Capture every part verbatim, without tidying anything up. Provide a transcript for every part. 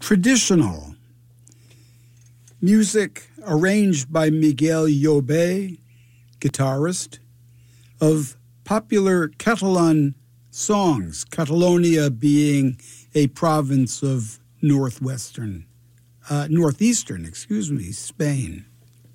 Traditional music arranged by Miguel Llobet, guitarist, of popular Catalan songs, Catalonia being a province of northwestern, uh, northeastern, excuse me, Spain.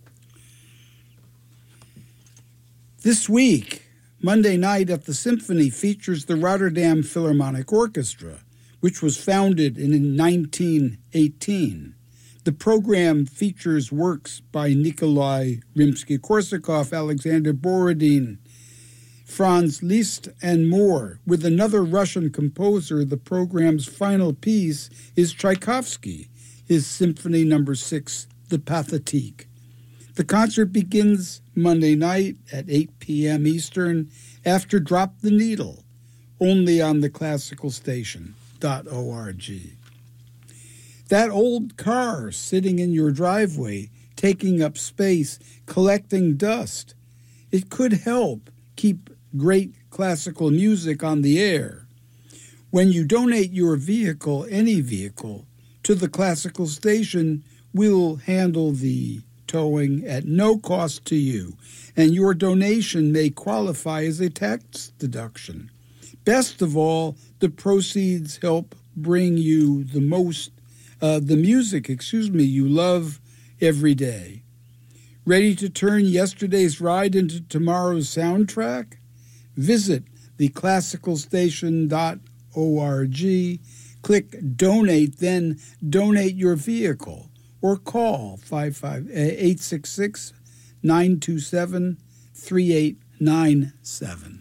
This week, Monday night at the Symphony features the Rotterdam Philharmonic Orchestra, which was founded in nineteen eighteen. The program features works by Nikolai Rimsky-Korsakov, Alexander Borodin, Franz Liszt, and more. With another Russian composer, the program's final piece is Tchaikovsky, his Symphony Number Six, The Pathétique. The concert begins Monday night at eight p.m. Eastern after Drop the Needle, only on the classical station dot org. That old car sitting in your driveway, taking up space, collecting dust, it could help keep great classical music on the air. When you donate your vehicle, any vehicle, to the classical station, we'll handle the towing at no cost to you, and your donation may qualify as a tax deduction. Best of all, the proceeds help bring you the most, uh, the music, excuse me, you love every day. Ready to turn yesterday's ride into tomorrow's soundtrack? Visit the classical station dot org, click Donate, then donate your vehicle, or call eight six six, nine two seven, three eight nine seven.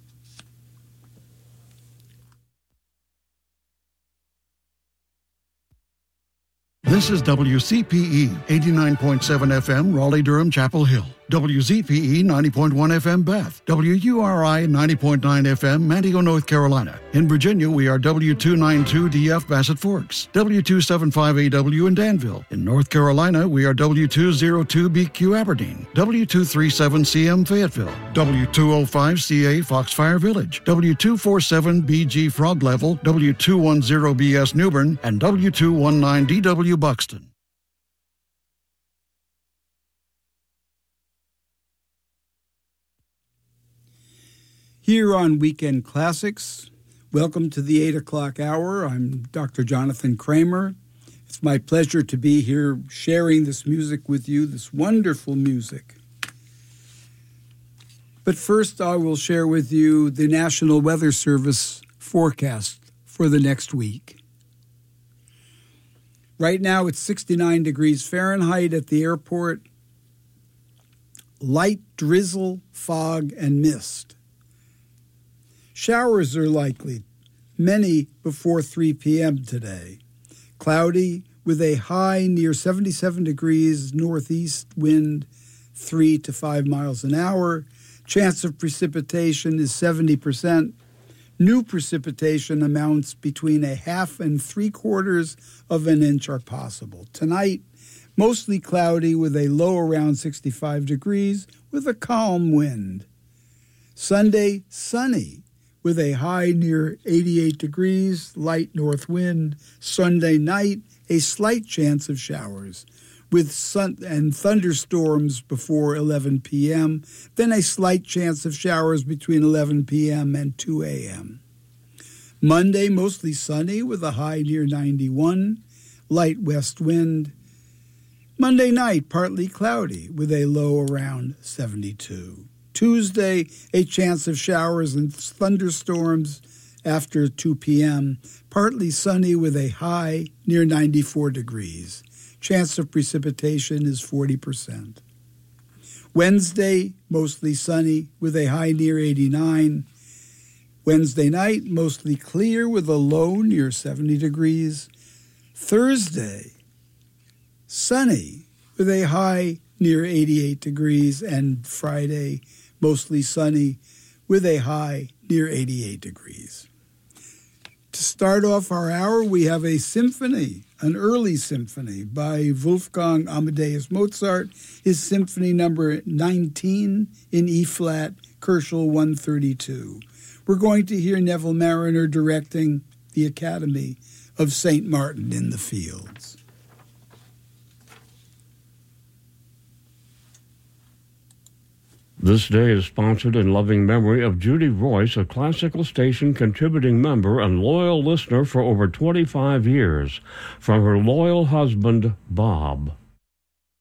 This is W C P E, eighty-nine point seven F M, Raleigh-Durham, Chapel Hill. W Z P E, ninety point one F M, Bath. W U R I, ninety point nine F M, Manteo, North Carolina. In Virginia, we are W two ninety-two D F, Bassett Forks. W two seventy-five A W in Danville. In North Carolina, we are W two oh two B Q, Aberdeen. W two thirty-seven C M, Fayetteville. W two oh five C A, Foxfire Village. W two forty-seven B G, Frog Level. W two ten B S, Newbern. And W two nineteen D W, Buxton. Here on Weekend Classics, welcome to the eight o'clock hour. I'm Doctor Jonathan Kramer. It's my pleasure to be here sharing this music with you, this wonderful music. But first, I will share with you the National Weather Service forecast for the next week. Right now, it's sixty-nine degrees Fahrenheit at the airport. Light drizzle, fog, and mist. Showers are likely, many before three p.m. today. Cloudy with a high near seventy-seven degrees, northeast wind three to five miles an hour. Chance of precipitation is seventy percent. New precipitation amounts between a half and three quarters of an inch are possible. Tonight, mostly cloudy with a low around sixty-five degrees with a calm wind. Sunday, sunny with a high near eighty-eight degrees, light north wind. Sunday night, a slight chance of showers with sun and thunderstorms before eleven p.m., then a slight chance of showers between eleven p.m. and two a.m. Monday, mostly sunny with a high near ninety-one, light west wind. Monday night, partly cloudy with a low around seventy-two. Tuesday, a chance of showers and thunderstorms after two p.m., partly sunny with a high near ninety-four degrees. Chance of precipitation is forty percent. Wednesday, mostly sunny with a high near eighty-nine. Wednesday night, mostly clear with a low near seventy degrees. Thursday, sunny with a high near eighty-eight degrees. And Friday, mostly sunny with a high near eighty-eight degrees. To start off our hour, we have a symphony, an early symphony by Wolfgang Amadeus Mozart, his symphony number nineteen in E-flat, Kerschel one thirty-two. We're going to hear Neville Marriner directing the Academy of Saint Martin in the Fields. This day is sponsored in loving memory of Judy Royce, a classical station contributing member and loyal listener for over twenty-five years, from her loyal husband, Bob.